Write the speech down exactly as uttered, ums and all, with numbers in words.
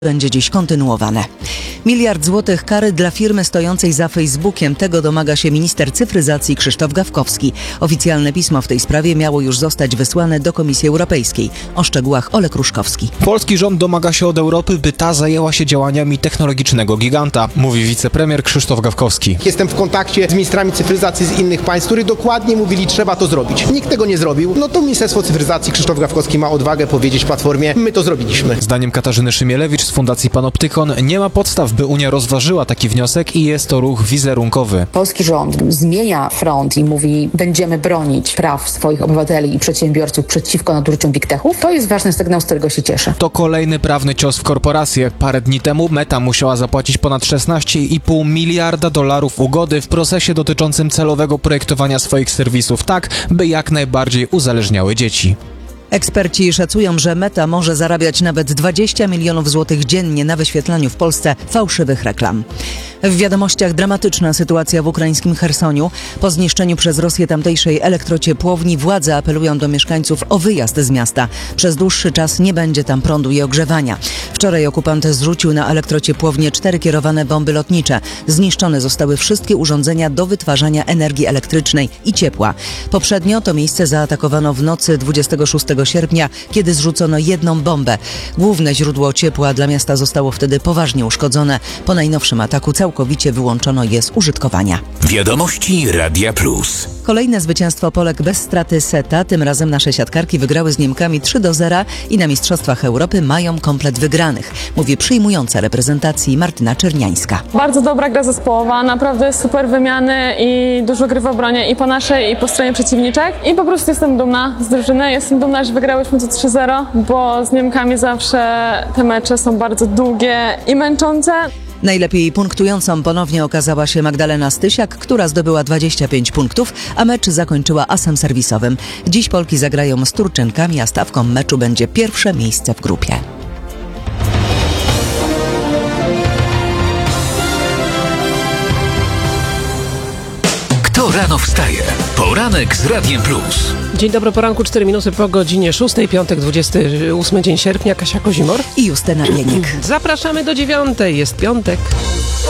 będzie dziś kontynuowane. Miliard złotych kary dla firmy stojącej za Facebookiem. Tego domaga się minister cyfryzacji Krzysztof Gawkowski. Oficjalne pismo w tej sprawie miało już zostać wysłane do Komisji Europejskiej. O szczegółach Olek Ruszkowski. Polski rząd domaga się od Europy, by ta zajęła się działaniami technologicznego giganta, mówi wicepremier Krzysztof Gawkowski. Jestem w kontakcie z ministrami cyfryzacji z innych państw, którzy dokładnie mówili, trzeba to zrobić. Nikt tego nie zrobił. No to Ministerstwo Cyfryzacji, Krzysztof Gawkowski ma odwagę powiedzieć Platformie, my to zrobiliśmy. Zdaniem Katarzyny Szymielewicz z Fundacji Panoptykon nie ma podstaw, by Unia rozważyła taki wniosek i jest to ruch wizerunkowy. Polski rząd zmienia front i mówi, będziemy bronić praw swoich obywateli i przedsiębiorców przeciwko nadużyciom big techów. To jest ważny sygnał, z którego się cieszę. To kolejny prawny cios w korporację. Parę dni temu Meta musiała zapłacić ponad szesnaście i pół miliarda dolarów ugody w procesie dotyczącym celowego projektowania swoich serwisów tak, by jak najbardziej uzależniały dzieci. Eksperci szacują, że Meta może zarabiać nawet dwadzieścia milionów złotych dziennie na wyświetlaniu w Polsce fałszywych reklam. W wiadomościach dramatyczna sytuacja w ukraińskim Chersoniu. Po zniszczeniu przez Rosję tamtejszej elektrociepłowni władze apelują do mieszkańców o wyjazd z miasta. Przez dłuższy czas nie będzie tam prądu i ogrzewania. Wczoraj okupant zrzucił na elektrociepłownię cztery kierowane bomby lotnicze. Zniszczone zostały wszystkie urządzenia do wytwarzania energii elektrycznej i ciepła. Poprzednio to miejsce zaatakowano w nocy dwudziestego szóstego sierpnia, kiedy zrzucono jedną bombę. Główne źródło ciepła dla miasta zostało wtedy poważnie uszkodzone. Po najnowszym ataku całkowicie wyłączono je z użytkowania. Wiadomości Radia Plus. Kolejne zwycięstwo Polek bez straty seta. Tym razem nasze siatkarki wygrały z Niemkami trzy do zera i na Mistrzostwach Europy mają komplet wygranych. Mówi przyjmująca reprezentacji Martyna Czerniańska. Bardzo dobra gra zespołowa, naprawdę super wymiany i dużo gry w obronie i po naszej i po stronie przeciwniczek. I po prostu jestem dumna z drużyny, jestem dumna, że wygrałyśmy to trzy zero, bo z Niemkami zawsze te mecze są bardzo długie i męczące. Najlepiej punktującą ponownie okazała się Magdalena Stysiak, która zdobyła dwadzieścia pięć punktów, a mecz zakończyła asem serwisowym. Dziś Polki zagrają z Turczynkami, a stawką meczu będzie pierwsze miejsce w grupie. Kto rano wstaje? Poranek z Radiem Plus. Dzień dobry, poranku, cztery minuty po godzinie szóstej, piątek, dwudziesty ósmy dzień sierpnia, Kasia Kozimor I Justyna Bienik. Zapraszamy do dziewiątej, jest piątek.